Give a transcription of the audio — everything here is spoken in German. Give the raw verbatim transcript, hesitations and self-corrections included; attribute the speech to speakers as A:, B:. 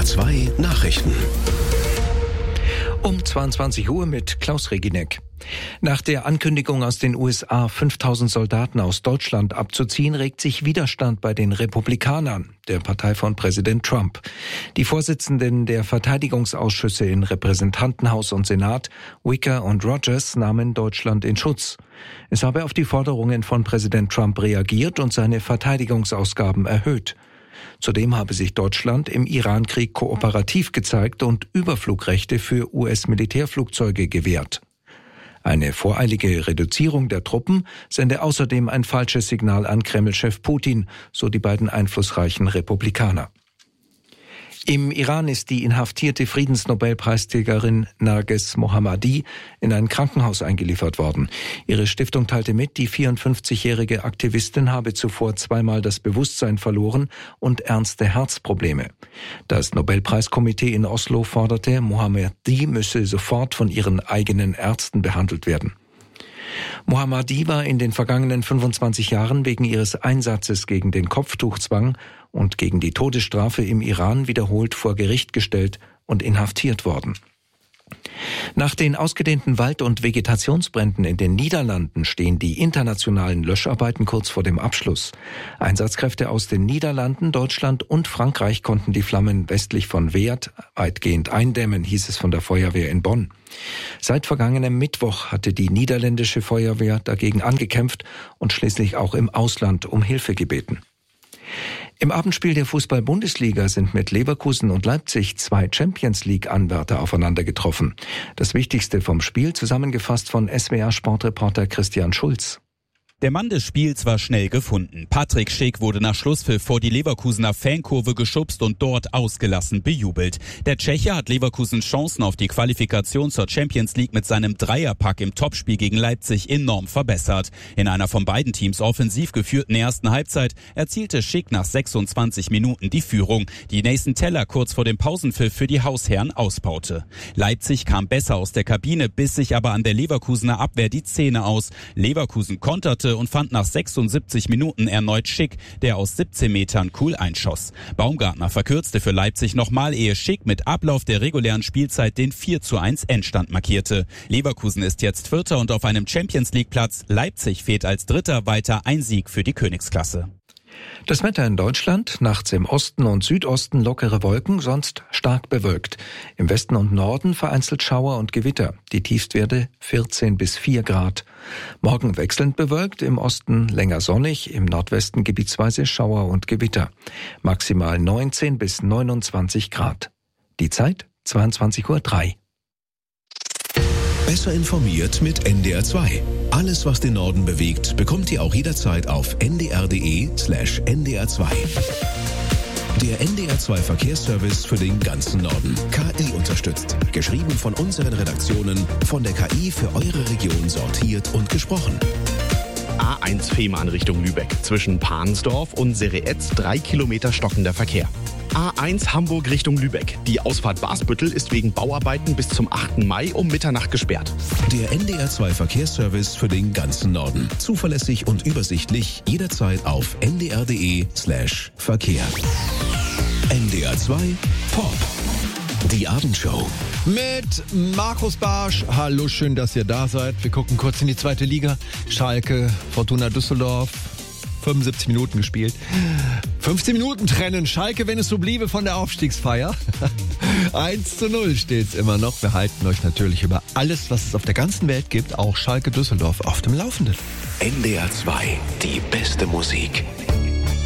A: R zwei Nachrichten.
B: Um zweiundzwanzig Uhr mit Klaus Regineck. Nach der Ankündigung aus den U S A, fünftausend Soldaten aus Deutschland abzuziehen, regt sich Widerstand bei den Republikanern, der Partei von Präsident Trump. Die Vorsitzenden der Verteidigungsausschüsse in Repräsentantenhaus und Senat, Wicker und Rogers, nahmen Deutschland in Schutz. Es habe auf die Forderungen von Präsident Trump reagiert und seine Verteidigungsausgaben erhöht. Zudem habe sich Deutschland im Irankrieg kooperativ gezeigt und Überflugrechte für U S-Militärflugzeuge gewährt. Eine voreilige Reduzierung der Truppen sende außerdem ein falsches Signal an Kreml-Chef Putin, so die beiden einflussreichen Republikaner. Im Iran ist die inhaftierte Friedensnobelpreisträgerin Narges Mohammadi in ein Krankenhaus eingeliefert worden. Ihre Stiftung teilte mit, die vierundfünfzigjährige Aktivistin habe zuvor zweimal das Bewusstsein verloren und ernste Herzprobleme. Das Nobelpreiskomitee in Oslo forderte, Mohammadi müsse sofort von ihren eigenen Ärzten behandelt werden. Mohammadi war in den vergangenen fünfundzwanzig Jahren wegen ihres Einsatzes gegen den Kopftuchzwang und gegen die Todesstrafe im Iran wiederholt vor Gericht gestellt und inhaftiert worden. Nach den ausgedehnten Wald- und Vegetationsbränden in den Niederlanden stehen die internationalen Löscharbeiten kurz vor dem Abschluss. Einsatzkräfte aus den Niederlanden, Deutschland und Frankreich konnten die Flammen westlich von Weert weitgehend eindämmen, hieß es von der Feuerwehr in Bonn. Seit vergangenem Mittwoch hatte die niederländische Feuerwehr dagegen angekämpft und schließlich auch im Ausland um Hilfe gebeten. Im Abendspiel der Fußball-Bundesliga sind mit Leverkusen und Leipzig zwei Champions-League-Anwärter aufeinander getroffen. Das Wichtigste vom Spiel zusammengefasst von S W R-Sportreporter Christian Schulz.
C: Der Mann des Spiels war schnell gefunden. Patrick Schick wurde nach Schlusspfiff vor die Leverkusener Fankurve geschubst und dort ausgelassen bejubelt. Der Tscheche hat Leverkusens Chancen auf die Qualifikation zur Champions League mit seinem Dreierpack im Topspiel gegen Leipzig enorm verbessert. In einer von beiden Teams offensiv geführten ersten Halbzeit erzielte Schick nach sechsundzwanzig Minuten die Führung, die Nathan Teller kurz vor dem Pausenpfiff für die Hausherren ausbaute. Leipzig kam besser aus der Kabine, biss sich aber an der Leverkusener Abwehr die Zähne aus. Leverkusen konterte und fand nach sechsundsiebzig Minuten erneut Schick, der aus siebzehn Metern cool einschoss. Baumgartner verkürzte für Leipzig nochmal, ehe Schick mit Ablauf der regulären Spielzeit den vier zu eins Endstand markierte. Leverkusen ist jetzt Vierter und auf einem Champions-League-Platz. Leipzig fehlt als Dritter, weiter ein Sieg für die Königsklasse.
B: Das Wetter in Deutschland, nachts im Osten und Südosten lockere Wolken, sonst stark bewölkt. Im Westen und Norden vereinzelt Schauer und Gewitter. Die Tiefstwerte vierzehn bis vier Grad. Morgen wechselnd bewölkt, im Osten länger sonnig, im Nordwesten gebietsweise Schauer und Gewitter. Maximal neunzehn bis neunundzwanzig Grad. Die Zeit zweiundzwanzig Uhr drei.
A: Besser informiert mit N D R zwei. Alles, was den Norden bewegt, bekommt ihr auch jederzeit auf n d r punkt d e slash n d r zwei. Der N D R zwei Verkehrsservice für den ganzen Norden. K I unterstützt. Geschrieben von unseren Redaktionen, von der K I für eure Region sortiert und gesprochen.
D: A eins Fehmarn Richtung Lübeck. Zwischen Pansdorf und Sereetz drei Kilometer stockender Verkehr. A eins Hamburg Richtung Lübeck. Die Ausfahrt Basbüttel ist wegen Bauarbeiten bis zum achten Mai um Mitternacht gesperrt.
A: Der N D R zwei Verkehrsservice für den ganzen Norden. Zuverlässig und übersichtlich, jederzeit auf n d r punkt d e slash Verkehr. N D R zwei Pop. Die Abendshow.
E: Mit Markus Barsch. Hallo, schön, dass ihr da seid. Wir gucken kurz in die zweite Liga. Schalke, Fortuna Düsseldorf. fünfundsiebzig Minuten gespielt. fünfzehn Minuten trennen Schalke, wenn es so bliebe, von der Aufstiegsfeier. eins zu null steht's immer noch. Wir halten euch natürlich über alles, was es auf der ganzen Welt gibt, auch Schalke Düsseldorf, auf dem Laufenden.
A: N D R zwei, die beste Musik.